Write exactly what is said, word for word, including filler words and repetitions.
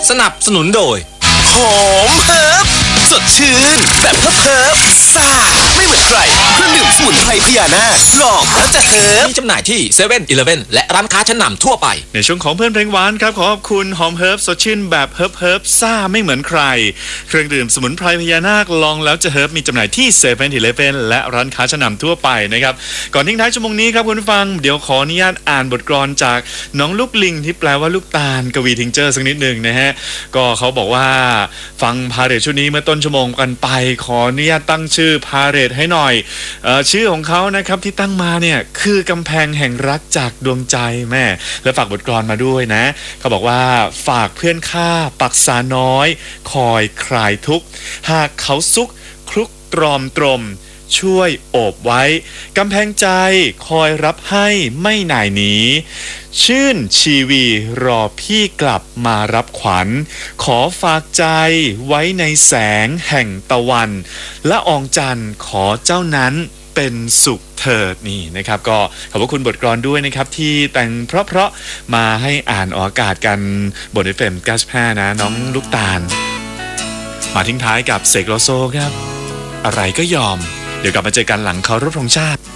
สนับสนุนโดยหอมเฮิร์บสดชื่นแบบเฮิร์บเฮิร์บซ่าไม่เหมือนใครเครื่องดื่มสมุนไพรพญานาคลองแล้วจะเฮิร์บมีจำหน่ายที่เซเว่นอีเลฟเว่นและร้านค้าชั้นนำทั่วไปในช่วงของเพื่อนเพลงหวานครับขอขอบคุณหอมเฮิร์บสดชื่นแบบเฮิร์บเฮิร์บซ่าไม่เหมือนใครเครื่องดื่มสมุนไพรพญานาคลองแล้วจะเฮิร์บมีจำหน่ายที่เซเว่นอีเลฟเว่นและร้านค้าชั้นนำทั่วไปนะครับก่อนทิ้งท้ายชั่วโมงนี้ครับคุณผู้ฟังเดี๋ยวขออนุญาตอ่านบทกลอนจากน้องลูกลิงที่แปลว่าลูกตาลกวีทิงเจอร์สักนิดหนึ่งนะฮะก็เขาบอกว่าฟังพาเหรดชุดนี้เมื่อต้นชั่วโมงกันไปขออนุญาตตั้งชื่อพาเหรดให้หน่อยเอ่อชื่อของเขานะครับที่ตั้งมาเนี่ยคือกำแพงแห่งรักจากดวงใจแม่และฝากบทกลอนมาด้วยนะเขาบอกว่าฝากเพื่อนข้าปักษาน้อยคอยคลายทุกข์หากเขาซุกคลุกตรอมตรมช่วยโอบไว้กำแพงใจคอยรับให้ไม่หน่ายหนีชื่นชีวีรอพี่กลับมารับขวัญขอฝากใจไว้ในแสงแห่งตะวันละอองจันทร์ขอเจ้านั้นเป็นสุขเถิดนี่นะครับก็ขอบคุณบทกลอนด้วยนะครับที่แต่งเพราะๆมาให้อ่านออกอากาศกันบน เอฟ เอ็ม เก้าสิบห้านะน้องลูกตาลมาทิ้งท้ายกับเสกโลโซครับอะไรก็ยอมเดี๋ยวกลับมาเจอกันหลังเคารพธงชาติ